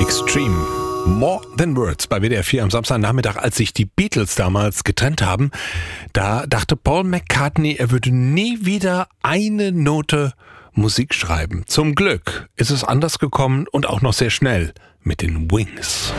Extreme. More Than Words bei WDR 4 am Samstagnachmittag, als sich die Beatles damals getrennt haben. Da dachte Paul McCartney, er würde nie wieder eine Note Musik schreiben. Zum Glück ist es anders gekommen und auch noch sehr schnell mit den Wings.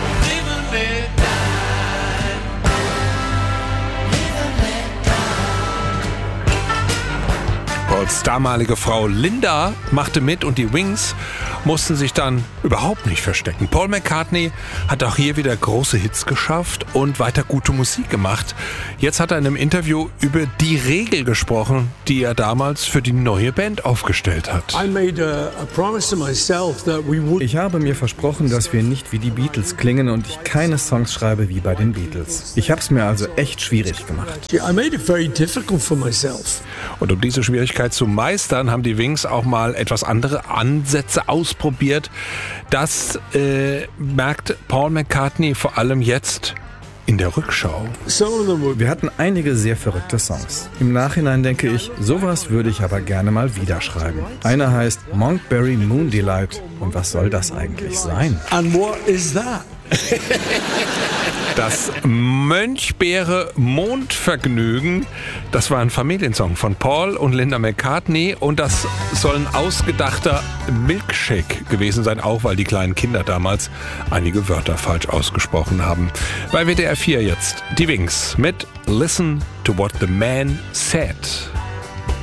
Pauls damalige Frau Linda machte mit und die Wings mussten sich dann überhaupt nicht verstecken. Paul McCartney hat auch hier wieder große Hits geschafft und weiter gute Musik gemacht. Jetzt hat er in einem Interview über die Regel gesprochen, die er damals für die neue Band aufgestellt hat. Ich habe mir versprochen, dass wir nicht wie die Beatles klingen und ich keine Songs schreibe wie bei den Beatles. Ich habe es mir also echt schwierig gemacht. Und um diese Schwierigkeit zu meistern, haben die Wings auch mal etwas andere Ansätze ausprobiert. Das merkt Paul McCartney vor allem jetzt in der Rückschau. Wir hatten einige sehr verrückte Songs. Im Nachhinein denke ich, sowas würde ich aber gerne mal wieder schreiben. Einer heißt Monkberry Moon Delight. Und was soll das eigentlich sein? And what is that? Das Mönchbeere-Mondvergnügen, das war ein Familiensong von Paul und Linda McCartney und das soll ein ausgedachter Milkshake gewesen sein, auch weil die kleinen Kinder damals einige Wörter falsch ausgesprochen haben. Bei WDR 4 jetzt die Wings mit Listen to What the Man Said.